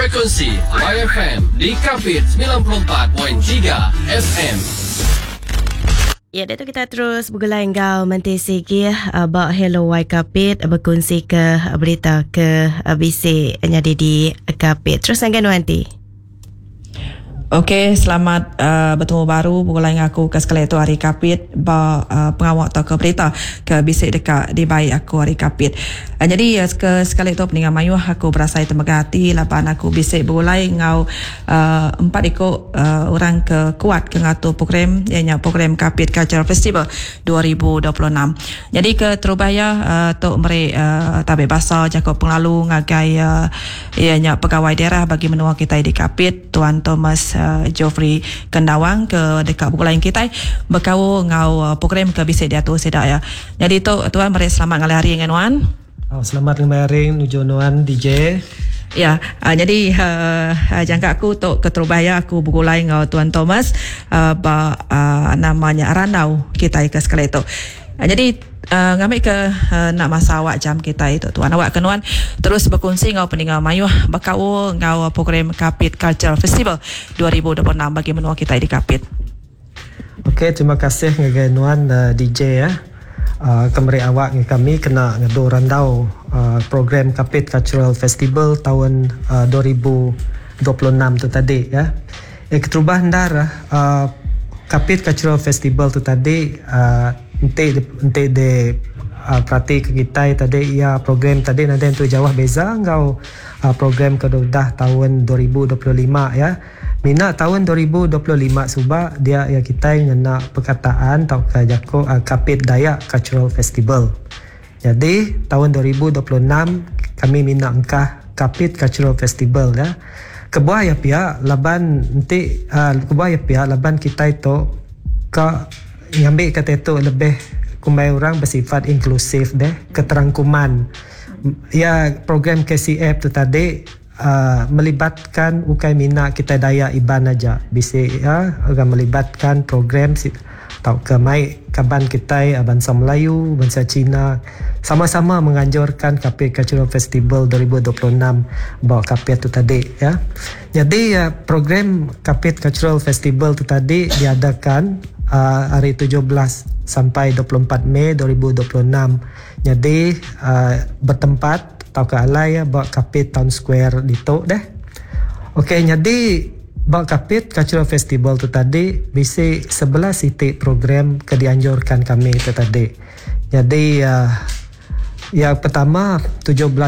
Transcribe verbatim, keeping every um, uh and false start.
Frekuensi Y F M di Kapit sembilan puluh empat perpuluhan tiga F M. Ya, itu kita terus bergulai engkau mentesi ki uh, bak Hello Y Kapit berkongsi ke uh, berita ke uh, bisik nyadi di Kapit. Terus angkat nanti. Okey, selamat uh, bertemu baru bergulai dengan aku ke sekali itu hari Kapit ba uh, pengawal atau ke berita ke bisik dekat di baik aku hari Kapit. Uh, jadi uh, ke sekali itu peningan mayuh aku berasa temerga hati lapan aku bisik bergulai ngau uh, empat ikut uh, orang ke kuat ke ngatu program ianya program Kapit Cultural Festival dua ribu dua puluh enam. Jadi ke Terubaya uh, tok mere uh, tabe bahasa Jakob Penglalu ngagai uh, ianya pegawai daerah bagi menua kita di Kapit Tuan Thomas Uh, Geoffrey Kendawang ke dekat buku lain kita berkau ngau uh, program ke bisik dia tu sedak ya. Jadi tu tuan mari selamat ngalih hari dengan wan. Oh, selamat ngalih hari nuju nuan D J. Ya, uh, jadi uh, uh, jangka aku tok ke Terubaya aku bergulai ngau Tuan Thomas uh, ba uh, namanya Ranau kita ke sekali itu. Uh, jadi Uh, ngambil ke uh, nak masa awak jam kita itu tuan awak kenuan terus berkongsi ngau peninggal mayuh bakau ngau program Kapit Cultural Festival dua ribu dua puluh enam bagi menua kita di Kapit. Okey, terima kasih ngaganuan uh, D J ya. Uh, kemari awak ngi kami kena ngadu randau uh, program Kapit Cultural Festival tahun uh, dua ribu dua puluh enam tu tadi ya. Eh keterubah ndar uh, Kapit Cultural Festival tu tadi uh, Ente ente de uh, perhati ke kita tadi ya program tadi nanti untuk jawab beza engkau uh, program kedah tahun dua ribu dua puluh lima ya. Mina tahun dua ribu dua puluh lima suba dia ya kita ngena perkataan tau ke jako uh, Kapit Dayak Cultural Festival. Jadi tahun dua ribu dua puluh enam kami mina engkah Kapit Cultural Festival ya. Kebuah ya pihak laban nanti uh, kebuah ya pihak laban kita itu ke ngambil kata itu lebih kumai orang bersifat inklusif deh, keterangkuman. Ya program K C F tu tadi uh, melibatkan ukai mina kita Dayak Iban aja. Bisa ya orang melibatkan program si, tau ke mai kaban kita bangsa Melayu, bangsa Cina sama-sama menganjurkan Kapit Cultural Festival dua ribu dua puluh enam bawa Kapit tu tadi ya. Jadi ya program Kapit Cultural Festival tu tadi diadakan Uh, hari tujuh belas sampai dua puluh empat Mei dua ribu dua puluh enam. Jadi uh, bertempat tau ke alai ya bawa Kapit Town Square di tu deh. Okey, jadi bawa Kapit Cultural Festival tu tadi bisa sebelas titik program ke dianjurkan kami tu tadi. Jadi uh, yang pertama tujuh belas